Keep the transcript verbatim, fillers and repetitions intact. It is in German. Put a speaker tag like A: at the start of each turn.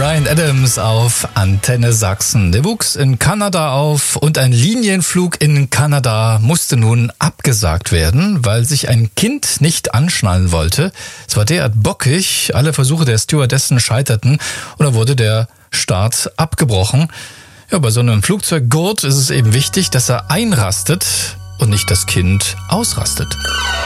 A: Bryan Adams auf Antenne Sachsen. Der wuchs in Kanada auf und ein Linienflug in Kanada musste nun abgesagt werden, weil sich ein Kind nicht anschnallen wollte. Es war derart bockig, alle Versuche der Stewardessen scheiterten und da wurde der Start abgebrochen. Ja, bei so einem Flugzeuggurt ist es eben wichtig, dass er einrastet und nicht das Kind ausrastet.